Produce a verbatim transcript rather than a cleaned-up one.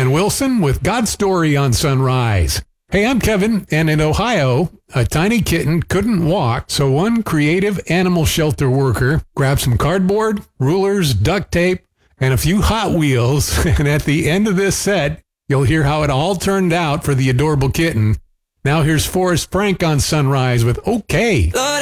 Kevin Wilson with God's Story on Sunrise. Hey, I'm Kevin, and in Ohio, a tiny kitten couldn't walk, so one creative animal shelter worker grabbed some cardboard, rulers, duct tape, and a few Hot Wheels, and at the end of this set, you'll hear how it all turned out for the adorable kitten. Now here's Forrest Frank on Sunrise with OK.